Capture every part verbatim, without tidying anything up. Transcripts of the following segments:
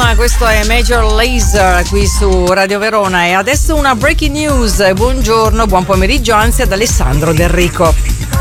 Rhythm, questo è Major Lazer qui su Radio Verona e adesso una breaking news. Buongiorno, buon pomeriggio anzi ad Alessandro Del Rico.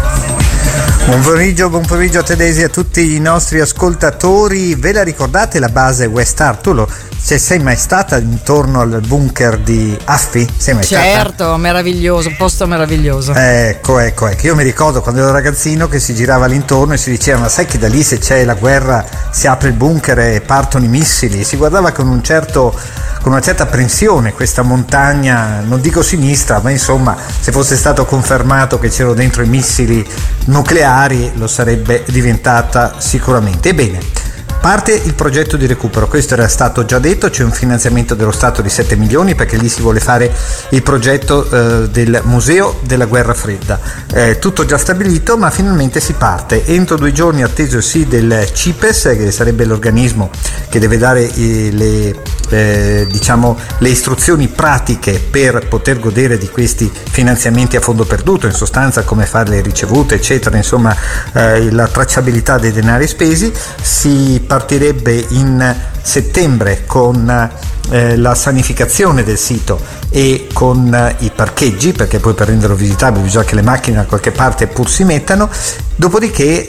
Buon pomeriggio, buon pomeriggio a te Daisy e a tutti i nostri ascoltatori. Ve la ricordate la base West Art? Tu lo, cioè, sei mai stata intorno al bunker di Affi? Sei mai certo, stata? Meraviglioso, posto meraviglioso. Ecco, ecco, ecco. Io mi ricordo quando ero ragazzino che si girava all'intorno e si diceva: ma sai che da lì se c'è la guerra si apre il bunker e partono i missili? Si guardava con un certo con una certa apprensione questa montagna, non dico sinistra, ma insomma se fosse stato confermato che c'erano dentro i missili nucleari lo sarebbe diventata sicuramente. Ebbene, parte il progetto di recupero, questo era stato già detto, c'è un finanziamento dello Stato di sette milioni perché lì si vuole fare il progetto eh, del Museo della Guerra Fredda, eh, tutto già stabilito, ma finalmente si parte. Entro due giorni atteso il sì del CIPES, che sarebbe l'organismo che deve dare eh, le Eh, diciamo le istruzioni pratiche per poter godere di questi finanziamenti a fondo perduto, in sostanza come fare le ricevute eccetera, insomma eh, la tracciabilità dei denari spesi. Si partirebbe in settembre con eh, la sanificazione del sito e con eh, i parcheggi, perché poi per renderlo visitabile bisogna che le macchine da qualche parte pur si mettano. Dopodiché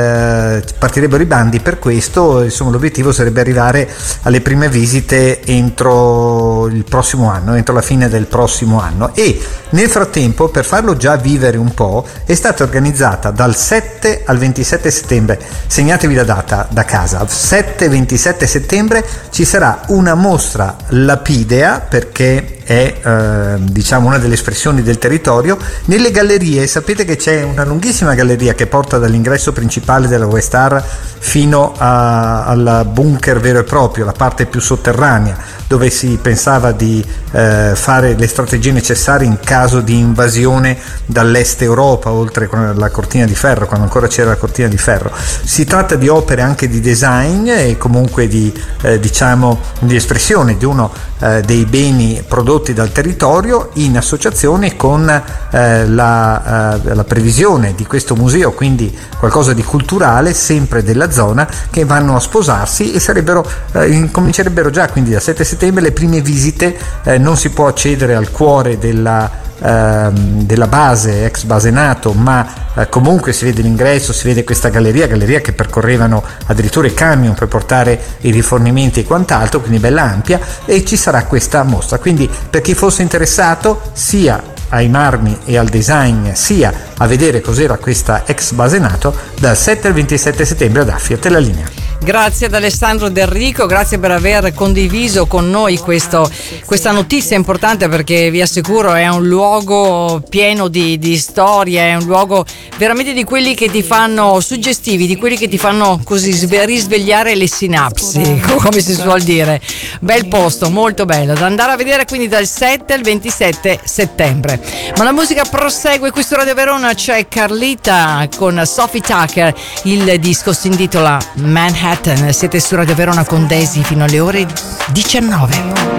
eh, partirebbero i bandi per questo, insomma l'obiettivo sarebbe arrivare alle prime visite entro il prossimo anno, entro la fine del prossimo anno, e nel frattempo, per farlo già vivere un po', è stata organizzata dal sette al ventisette settembre, segnatevi la data da casa, sette ventisette settembre ci sarà una mostra lapidea, perché è eh, diciamo una delle espressioni del territorio, nelle gallerie. Sapete che c'è una lunghissima galleria che porta dall'ingresso principale della West Art fino a, al bunker vero e proprio, la parte più sotterranea, dove si pensava di eh, fare le strategie necessarie in caso di invasione dall'est Europa, oltre la cortina di ferro, quando ancora c'era la cortina di ferro. Si tratta di opere anche di design e comunque di eh, diciamo di espressione di uno eh, dei beni prodotti dal territorio, in associazione con eh, la, eh, la previsione di questo museo, quindi qualcosa di culturale sempre della zona, che vanno a sposarsi e sarebbero eh, incomincerebbero già quindi dal sette settembre le prime visite. Eh, non si può accedere al cuore della della base, ex base NATO, ma eh, comunque si vede l'ingresso, si vede questa galleria galleria che percorrevano addirittura i camion per portare i rifornimenti e quant'altro, quindi bella ampia, e ci sarà questa mostra. Quindi per chi fosse interessato sia ai marmi e al design sia a vedere cos'era questa ex base NATO, dal sette al ventisette settembre ad Affi. A te la linea. Grazie ad Alessandro Del Rico, grazie per aver condiviso con noi questo, questa notizia importante, perché vi assicuro è un luogo pieno di, di storie, è un luogo veramente di quelli che ti fanno suggestivi, di quelli che ti fanno così risvegliare le sinapsi, come si suol dire. Bel posto, molto bello, da andare a vedere quindi dal sette al ventisette settembre. Ma la musica prosegue qui su Radio Verona, c'è Carlita con Sophie Tucker, il disco si intitola Manhattan. Siete su Radio Verona con Daisy fino alle ore diciannove.